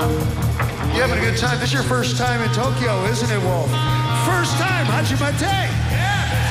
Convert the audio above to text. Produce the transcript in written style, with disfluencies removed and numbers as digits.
You having a good time? This is your first time in Tokyo, isn't it, Wolf? First time, Hajimate. Yeah.